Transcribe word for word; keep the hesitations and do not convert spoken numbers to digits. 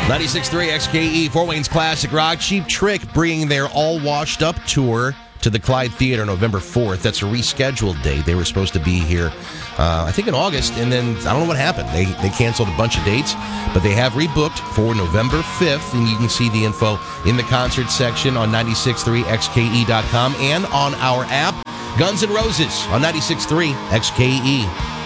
ninety-six point three X K E, Fort Wayne's Classic Rock. Cheap Trick bringing their All Washed Up tour to the Clyde Theater November fourth. That's a rescheduled date. They were supposed to be here, uh, I think in August, and then I don't know what happened. They they canceled a bunch of dates, but they have rebooked for November fifth, and you can see the info in the concert section on ninety-six point three X K E dot com and on our app. Guns N' Roses on ninety-six point three X K E.